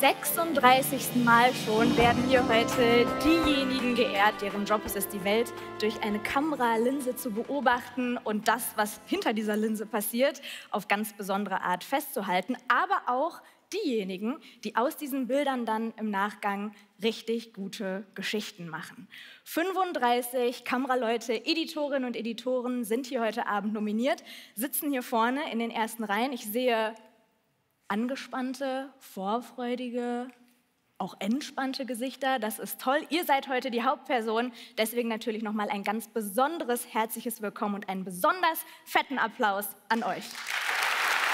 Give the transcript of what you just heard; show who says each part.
Speaker 1: 36. Mal schon werden hier heute diejenigen geehrt, deren Job es ist, die Welt durch eine Kameralinse zu beobachten und das, was hinter dieser Linse passiert, auf ganz besondere Art festzuhalten. Aber auch diejenigen, die aus diesen Bildern dann im Nachgang richtig gute Geschichten machen. 35 Kameraleute, Editorinnen und Editoren sind hier heute Abend nominiert, sitzen hier vorne in den ersten Reihen. Ich sehe angespannte, vorfreudige, auch entspannte Gesichter. Das ist toll. Ihr seid heute die Hauptperson. Deswegen natürlich nochmal ein ganz besonderes herzliches Willkommen und einen besonders fetten Applaus an euch.